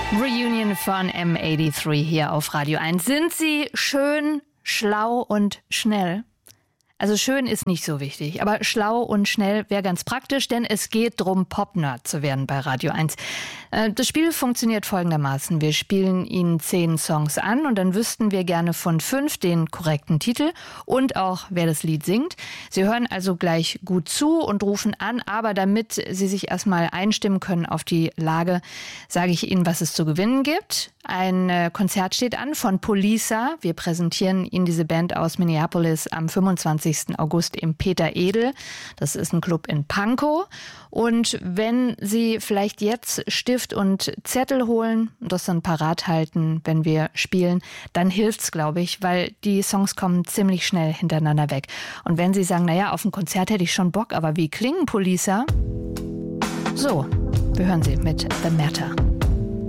Reunion von M83 hier auf Radio 1. Sind Sie schön, schlau und schnell? Also schön ist nicht so wichtig, aber schlau und schnell wäre ganz praktisch, denn es geht darum, Popnerd zu werden bei Radio 1. Das Spiel funktioniert folgendermaßen. Wir spielen Ihnen 10 Songs an und dann wüssten wir gerne von 5 den korrekten Titel und auch, wer das Lied singt. Sie hören also gleich gut zu und rufen an, aber damit Sie sich erstmal einstimmen können auf die Lage, sage ich Ihnen, was es zu gewinnen gibt. Ein Konzert steht an von Poliça. Wir präsentieren Ihnen diese Band aus Minneapolis am 25. August im Peter Edel. Das ist ein Club in Pankow. Und wenn Sie vielleicht jetzt Stift und Zettel holen und das dann parat halten, wenn wir spielen, dann hilft's, glaube ich, weil die Songs kommen ziemlich schnell hintereinander weg. Und wenn Sie sagen, naja, auf ein Konzert hätte ich schon Bock, aber wie klingen Poliça? So, wir hören sie mit The Matter.